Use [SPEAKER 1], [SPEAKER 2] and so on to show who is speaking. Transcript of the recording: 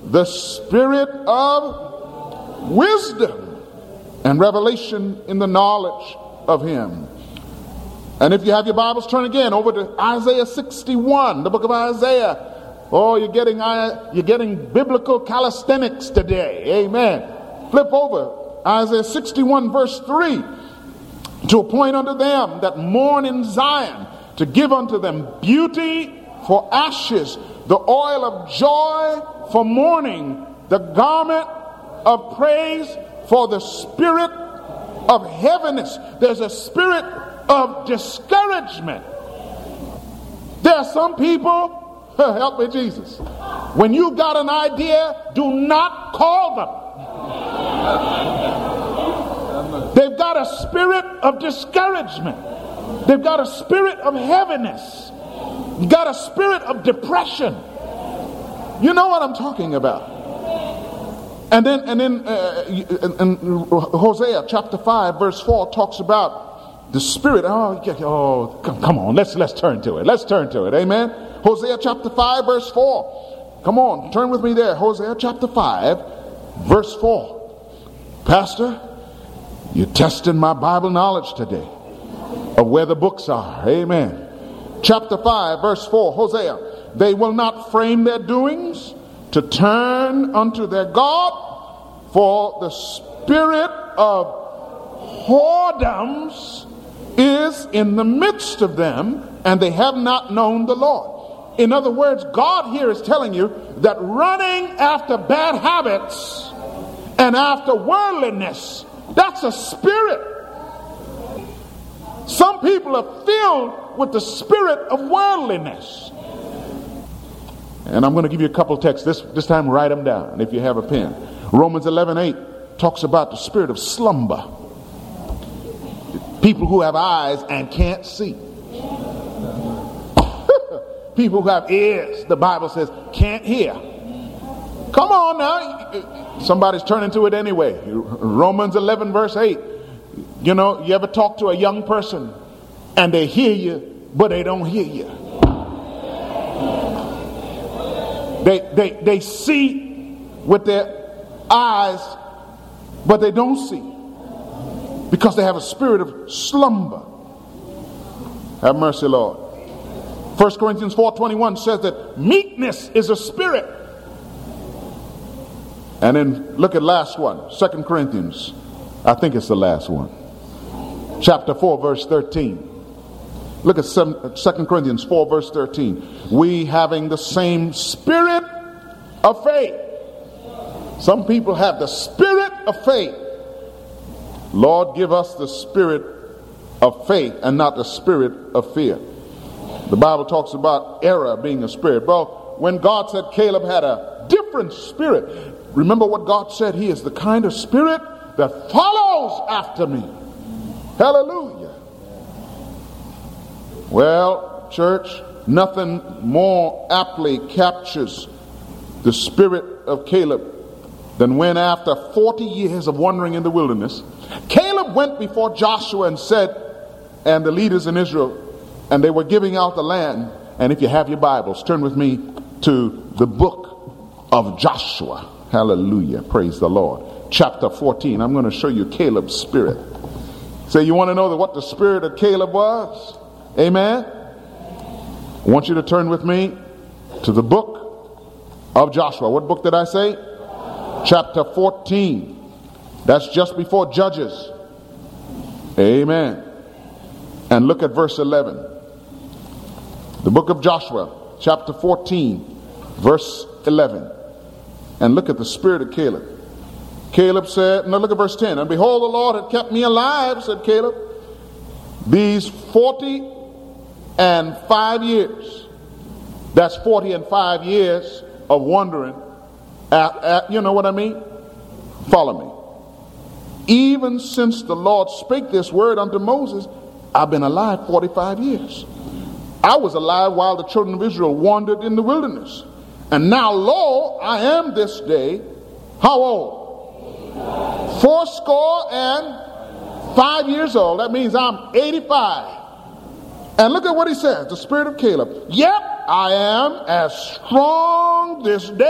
[SPEAKER 1] the spirit of wisdom and revelation in the knowledge of him. And if you have your Bibles, turn again over to Isaiah 61, the book of Isaiah. Oh, you're getting biblical calisthenics today. Amen. Flip over Isaiah 61 verse 3. To appoint unto them that mourn in Zion, to give unto them beauty for ashes, the oil of joy for mourning, the garment of praise for the spirit of heaviness. There's a spirit of discouragement. There are some people, help me Jesus, when you got an idea, do not call them. They've got a spirit of discouragement. They've got a spirit of heaviness. You've got a spirit of depression. You know what I'm talking about. And then Hosea chapter 5 verse 4 talks about the spirit. Come on, let's turn to it. Let's turn to it. Amen. Hosea chapter 5 verse 4. Come on, turn with me there. Hosea chapter 5 verse 4. Pastor, you're testing my Bible knowledge today of where the books are. Amen. Chapter 5 verse 4, Hosea. They will not frame their doings to turn unto their God, for the spirit of whoredoms is in the midst of them, and they have not known the Lord. In other words, God here is telling you that running after bad habits and after worldliness, that's a spirit. Some people are filled with the spirit of worldliness. And I'm going to give you a couple texts. This time write them down if you have a pen. Romans 11:8 talks about the spirit of slumber. People who have eyes and can't see. People who have ears, the Bible says, can't hear. Come on now. Somebody's turning to it anyway. Romans 11 verse 8. You know, you ever talk to a young person and they hear you, but they don't hear you. They see with their eyes, but they don't see, because they have a spirit of slumber. Have mercy, Lord. 1 Corinthians 4:21 says that meekness is a spirit. And then look at last one, 2 Corinthians. I think it's the last one. Chapter 4 verse 13. Look at 2 Corinthians 4 verse 13. We having the same spirit of faith. Some people have the spirit of faith. Lord, give us the spirit of faith and not the spirit of fear. The Bible talks about error being a spirit. Well, when God said Caleb had a different spirit, remember what God said? He is the kind of spirit that follows after me. Hallelujah. Well, church, nothing more aptly captures the spirit of Caleb than when, after 40 years of wandering in the wilderness, Caleb went before Joshua and said, and the leaders in Israel, and they were giving out the land. And if you have your Bibles, turn with me to the book of Joshua. Hallelujah. Praise the Lord. Chapter 14. I'm going to show you Caleb's spirit. So you want to know what the spirit of Caleb was? Amen. I want you to turn with me to the book of Joshua. What book did I say? Chapter 14. That's just before Judges. Amen. And look at verse 11. The book of Joshua, chapter 14, verse 11. And look at the spirit of Caleb. Caleb said, now look at verse 10. And behold, the Lord had kept me alive, said Caleb, these 40 and 5 years. That's 40 and 5 years of wandering. You know what I mean? Follow me. Even since the Lord spake this word unto Moses, I've been alive 45 years. I was alive while the children of Israel wandered in the wilderness. And now, lo, I am this day, how old? 85 years old. That means I'm 85. And look at what he says, the spirit of Caleb. Yet I am as strong this day